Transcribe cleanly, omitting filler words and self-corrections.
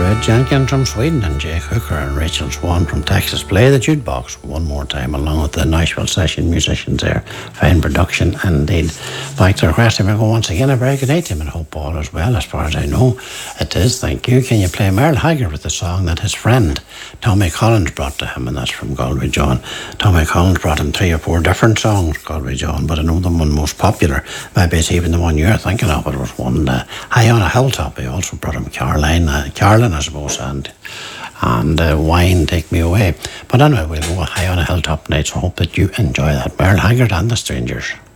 Red Jenkins from Sweden and Jake Hooker and Rachel Swan from Texas play the jukebox one more time along with the Nashville session musicians there. Fine production indeed. Back to requesting we go once again a very good night to him and hope all is well as far as I know. It is, thank you. Can you play Merle Haggard with the song that his friend Tommy Collins brought to him, and that's from Galway John. Tommy Collins brought him 3 or 4 different songs, Galway John, but I know the one most popular, maybe it's even the one you're thinking of, it was one High on a Hilltop. He also brought him Carolyn I suppose, and Wine Take Me Away. But anyway, we'll go High on a Hilltop tonight, so I hope that you enjoy that. Merle Haggard and the Strangers.